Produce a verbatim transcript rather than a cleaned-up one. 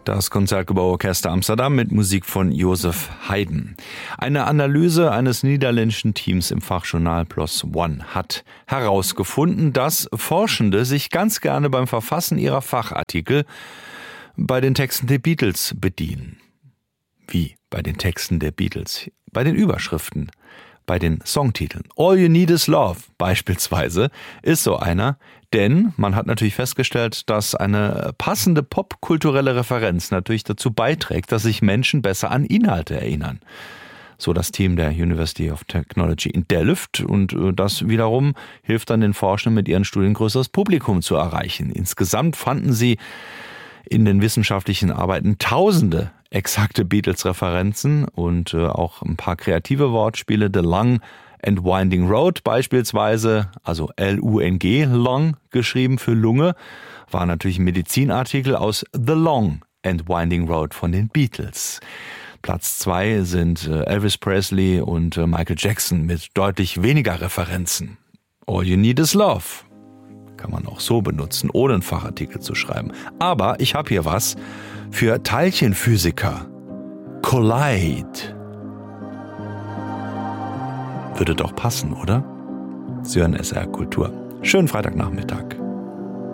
Das Concertgebouw-Orchester Amsterdam mit Musik von Joseph Haydn. Eine Analyse eines niederländischen Teams im Fachjournal PLOS ONE hat herausgefunden, dass Forschende sich ganz gerne beim Verfassen ihrer Fachartikel bei den Texten der Beatles bedienen. Wie bei den Texten der Beatles? Bei den Überschriften, bei den Songtiteln. All You Need Is Love beispielsweise ist so einer, denn man hat natürlich festgestellt, dass eine passende popkulturelle Referenz natürlich dazu beiträgt, dass sich Menschen besser an Inhalte erinnern. So das Team der University of Technology in Delft, und das wiederum hilft dann den Forschenden, mit ihren Studien größeres Publikum zu erreichen. Insgesamt fanden sie in den wissenschaftlichen Arbeiten tausende exakte Beatles-Referenzen und äh, auch ein paar kreative Wortspiele. The Long and Winding Road beispielsweise, also L U N G, Long, geschrieben für Lunge, war natürlich ein Medizinartikel aus The Long and Winding Road von den Beatles. Platz zwei sind äh, Elvis Presley und äh, Michael Jackson mit deutlich weniger Referenzen. All You Need Is Love kann man auch so benutzen, ohne einen Fachartikel zu schreiben. Aber ich habe hier was für Teilchenphysiker. Collide. Würde doch passen, oder? Sie hören S R Kultur. Schönen Freitagnachmittag.